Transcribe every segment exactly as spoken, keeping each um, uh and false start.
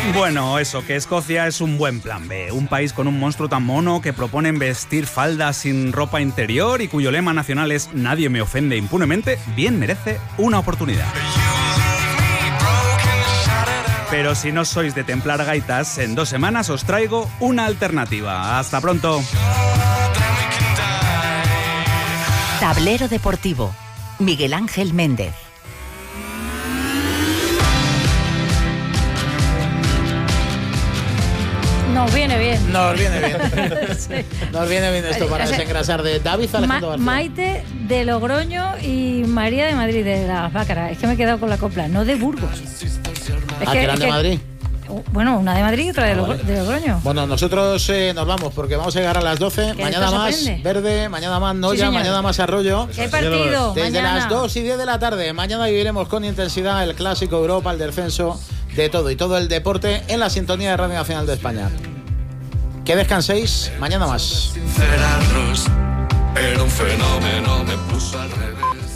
Bueno, eso, que Escocia es un buen plan B. Un país con un monstruo tan mono que proponen vestir faldas sin ropa interior y cuyo lema nacional es nadie me ofende impunemente, bien merece una oportunidad. Pero si no sois de templar gaitas, en dos semanas os traigo una alternativa. ¡Hasta pronto! Tablero Deportivo. Miguel Ángel Méndez. Nos viene bien. Nos viene bien. Sí. Nos viene bien esto para O sea, desengrasar de David Alejandro Ma- García. Maite de Logroño y María de Madrid, de las Bácaras. Es que me he quedado con la copla, no de Burgos. Es Ah, que eran de Madrid. Bueno, una de Madrid y otra de, Ah, Logro- vale. de Logroño. Bueno, nosotros eh, nos vamos porque vamos a llegar a las doce. ¿Qué Mañana te más sorprende? Verde, mañana más Noya, Sí, señor. mañana más Arroyo. ¿Qué partido? Desde Mañana. las dos y diez de la tarde. Mañana viviremos con intensidad el Clásico Europa, el descenso, de todo y todo el deporte en la sintonía de Radio Nacional de España. Que descanséis, mañana más. Sincerarnos, era un fenómeno, me puso al revés.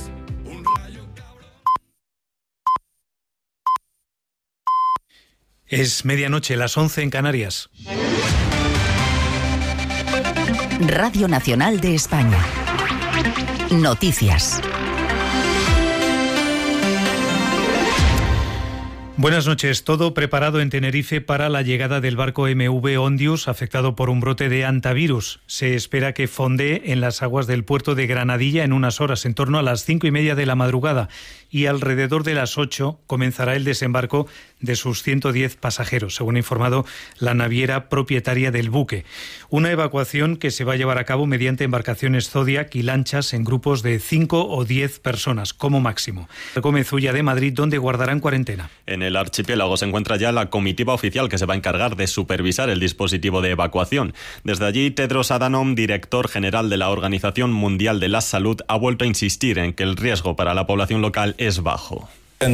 Es medianoche, las once en Canarias. Radio Nacional de España. Noticias. Buenas noches. Todo preparado en Tenerife para la llegada del barco M V Ondius, afectado por un brote de hantavirus. Se espera que fondee en las aguas del puerto de Granadilla en unas horas, en torno a las cinco y media de la madrugada, y alrededor de las ocho comenzará el desembarco de sus ciento diez pasajeros, según ha informado la naviera propietaria del buque. Una evacuación que se va a llevar a cabo mediante embarcaciones Zodiac y lanchas en grupos de cinco o diez personas, como máximo. Mezulla de Madrid, donde guardarán cuarentena. En el archipiélago se encuentra ya la comitiva oficial que se va a encargar de supervisar el dispositivo de evacuación. Desde allí, Tedros Adhanom, director general de la Organización Mundial de la Salud, ha vuelto a insistir en que el riesgo para la población local es bajo.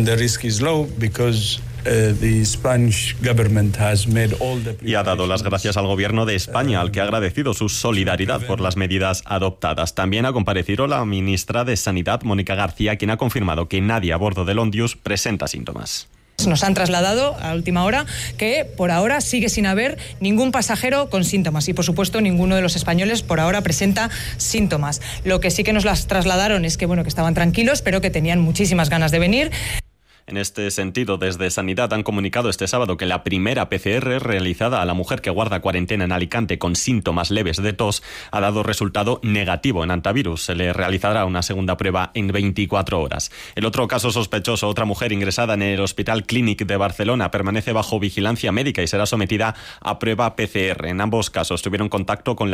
Y ha dado las gracias al gobierno de España, al que ha agradecido su solidaridad por las medidas adoptadas. También ha comparecido la ministra de Sanidad, Mónica García, quien ha confirmado que nadie a bordo del Ondius presenta síntomas. Nos han trasladado a última hora que por ahora sigue sin haber ningún pasajero con síntomas y por supuesto ninguno de los españoles por ahora presenta síntomas. Lo que sí que nos las trasladaron es que bueno, que estaban tranquilos, pero que tenían muchísimas ganas de venir. En este sentido, desde Sanidad han comunicado este sábado que la primera P C R realizada a la mujer que guarda cuarentena en Alicante con síntomas leves de tos ha dado resultado negativo en hantavirus. Se le realizará una segunda prueba en veinticuatro horas. El otro caso sospechoso, otra mujer ingresada en el Hospital Clínic de Barcelona, permanece bajo vigilancia médica y será sometida a prueba P C R. En ambos casos tuvieron contacto con la